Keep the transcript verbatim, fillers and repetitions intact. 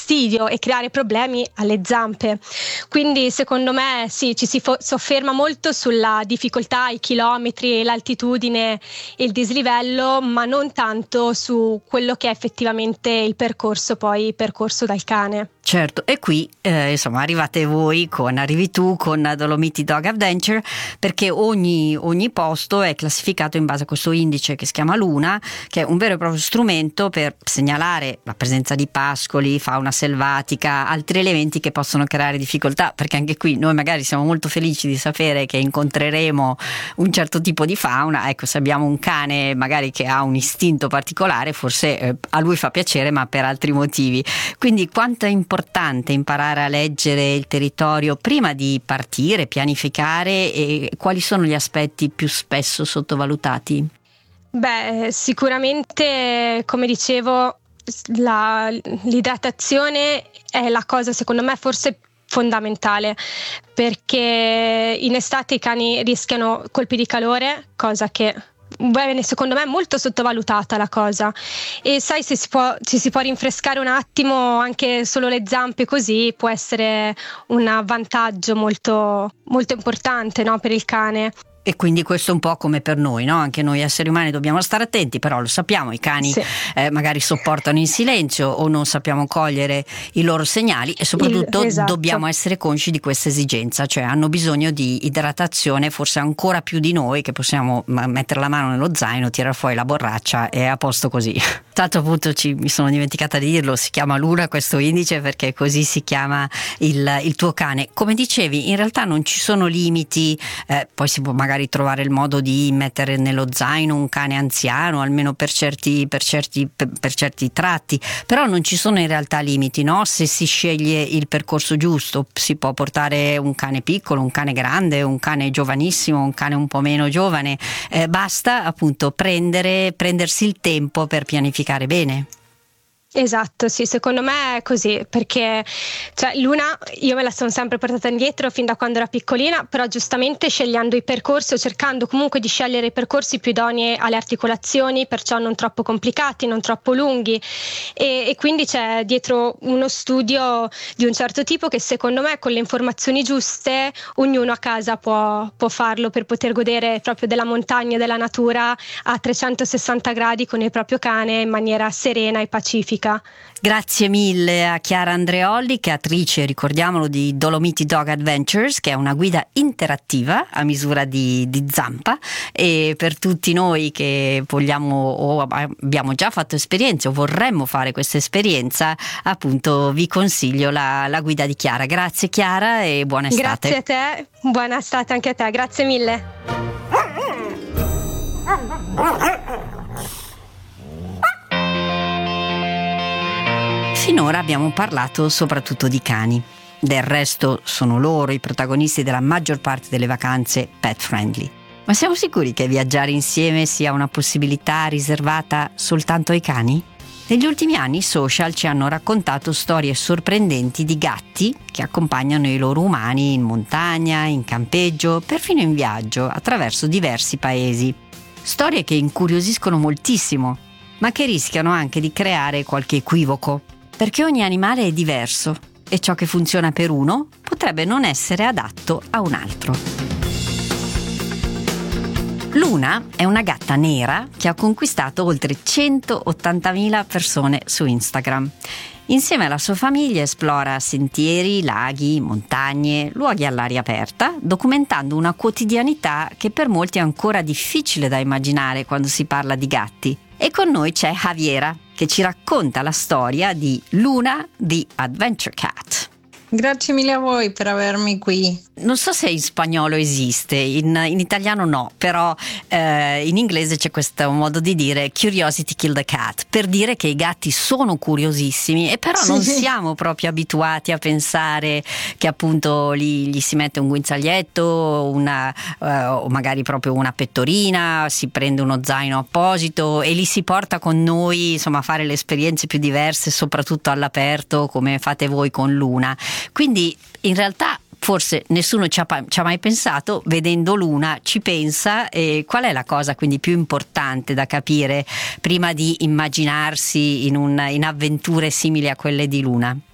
fastidio e creare problemi alle zampe. Quindi secondo me sì, ci si fo- sofferma molto sulla difficoltà, i chilometri, l'altitudine e il dislivello, ma non tanto su quello che è effettivamente il percorso poi percorso dal cane. Certo, e qui eh, insomma arrivate voi con, arrivi tu con Dolomiti Dog Adventure, perché ogni, ogni posto è classificato in base a questo indice che si chiama Luna, che è un vero e proprio strumento per segnalare la presenza di pascoli, fauna selvatica, altri elementi che possono creare difficoltà, perché anche qui noi magari siamo molto felici di sapere che incontreremo un certo tipo di fauna. Ecco, se abbiamo un cane magari che ha un istinto particolare, forse eh, a lui fa piacere, ma per altri motivi. Quindi quanto è importante importante imparare a leggere il territorio prima di partire, pianificare, e quali sono gli aspetti più spesso sottovalutati? Beh, sicuramente, come dicevo, la, l'idratazione è la cosa secondo me forse fondamentale, perché in estate i cani rischiano colpi di calore, cosa che bene, secondo me è molto sottovalutata la cosa. E sai, se si può, ci si può rinfrescare un attimo anche solo le zampe, così può essere un vantaggio molto, molto importante, no, per il cane. E quindi questo è un po' come per noi, no? Anche noi esseri umani dobbiamo stare attenti, però lo sappiamo, i cani sì. eh, magari sopportano in silenzio o non sappiamo cogliere i loro segnali, e soprattutto Il, esatto. dobbiamo essere consci di questa esigenza, cioè hanno bisogno di idratazione forse ancora più di noi, che possiamo mettere la mano nello zaino, tirare fuori la borraccia e è a posto così. Tanto appunto ci, mi sono dimenticata di dirlo, si chiama Luna questo indice perché così si chiama il, il tuo cane. Come dicevi, in realtà non ci sono limiti, eh, poi si può magari trovare il modo di mettere nello zaino un cane anziano, almeno per certi, per certi, per, per certi tratti, però non ci sono in realtà limiti, no? Se si sceglie il percorso giusto si può portare un cane piccolo, un cane grande, un cane giovanissimo, un cane un po' meno giovane, eh, basta appunto prendere, prendersi il tempo per pianificare bene. Esatto, sì, secondo me è così, perché cioè, Luna io me la sono sempre portata indietro fin da quando era piccolina, però giustamente scegliendo i percorsi o cercando comunque di scegliere i percorsi più idonei alle articolazioni, perciò non troppo complicati, non troppo lunghi, e, e quindi c'è dietro uno studio di un certo tipo che secondo me con le informazioni giuste ognuno a casa può, può farlo per poter godere proprio della montagna e della natura a trecentosessanta gradi con il proprio cane in maniera serena e pacifica. Grazie mille a Chiara Andreolli, che è attrice, ricordiamolo, di Dolomiti Dog Adventures, che è una guida interattiva a misura di, di zampa, e per tutti noi che vogliamo o abbiamo già fatto esperienze o vorremmo fare questa esperienza, appunto vi consiglio la, la guida di Chiara. Grazie Chiara e buona estate. Grazie a te, buona estate anche a te, grazie mille. Finora abbiamo parlato soprattutto di cani. Del resto sono loro i protagonisti della maggior parte delle vacanze pet friendly. Ma siamo sicuri che viaggiare insieme sia una possibilità riservata soltanto ai cani? Negli ultimi anni i social ci hanno raccontato storie sorprendenti di gatti che accompagnano i loro umani in montagna, in campeggio, perfino in viaggio attraverso diversi paesi. Storie che incuriosiscono moltissimo, ma che rischiano anche di creare qualche equivoco. Perché ogni animale è diverso e ciò che funziona per uno potrebbe non essere adatto a un altro. Luna è una gatta nera che ha conquistato oltre centottantamila persone su Instagram. Insieme alla sua famiglia esplora sentieri, laghi, montagne, luoghi all'aria aperta, documentando una quotidianità che per molti è ancora difficile da immaginare quando si parla di gatti. E con noi c'è Javiera, che ci racconta la storia di Luna, the Adventure Cat. Grazie mille a voi per avermi qui. Non so se in spagnolo esiste, in, in italiano no, però eh, in inglese c'è questo modo di dire curiosity kill the cat, per dire che i gatti sono curiosissimi e però sì. non siamo proprio abituati a pensare che appunto gli, gli si mette un guinzaglietto, una, eh, o magari proprio una pettorina, si prende uno zaino apposito e li si porta con noi, insomma, a fare le esperienze più diverse, soprattutto all'aperto come fate voi con Luna. Quindi in realtà forse nessuno ci ha, ci ha mai pensato, vedendo Luna ci pensa. E qual è la cosa quindi più importante da capire prima di immaginarsi in, un, in avventure simili a quelle di Luna?